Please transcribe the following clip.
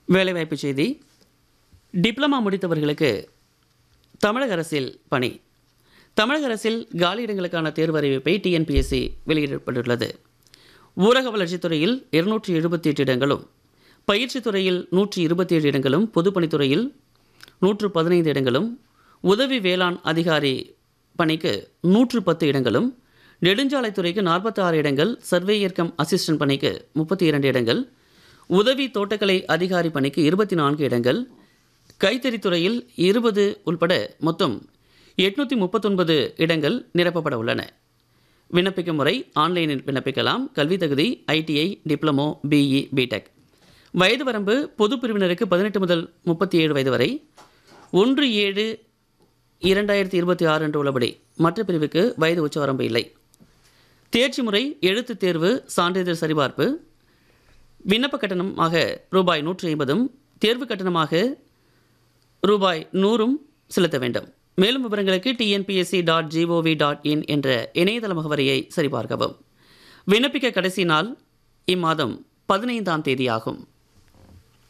வேலைவாய்ப்பு செய்தி. டிப்ளமா முடித்தவர்களுக்கு தமிழக அரசில் பணி. தமிழக அரசில் காலியிடங்களுக்கான தேர்வு அறிவிப்பை டிஎன்பிஎஸ்சி வெளியிடப்பட்டுள்ளது. ஊரக வளர்ச்சித்துறையில் 278 இடங்களும், பயிற்சித் துறையில் 127 இடங்களும், பொதுப்பணித்துறையில் 115 இடங்களும், உதவி வேளாண் அதிகாரி பணிக்கு 110 இடங்களும், நெடுஞ்சாலைத்துறைக்கு 46 இடங்கள், சர்வேயர் கம் அசிஸ்டன்ட் பணிக்கு 32 இடங்கள், உதவி தோட்டக்கலை அதிகாரி பணிக்கு 24 இடங்கள், கைத்தறித்துறையில் 20 உள்பட மொத்தம் 839 இடங்கள் நிரப்பப்பட உள்ளன. விண்ணப்பிக்கும் முறை ஆன்லைனில் விண்ணப்பிக்கலாம். கல்வி தகுதி ஐடிஐ, டிப்ளமோ, பிஇ, பிடெக். வயது வரம்பு பொது பிரிவினருக்கு 18 முதல் 37 வயது வரை. 1/7/2026 என்று உள்ளபடி மற்ற பிரிவுக்கு வயது உச்சவரம்பு இல்லை. தேர்ச்சி முறை எழுத்துத் தேர்வு, சான்றிதழ் சரிபார்ப்பு. விண்ணப்ப கட்டணமாக ரூபாய் 150, தேர்வு கட்டணமாக ரூபாய் 100 செலுத்த வேண்டும். மேலும் விவரங்களுக்கு tnpsc.gov.in என்ற இணையதள முகவரியை சரிபார்க்கவும். விண்ணப்பிக்க கடைசி நாள் இம்மாதம் 15ஆம் தேதியாகும்.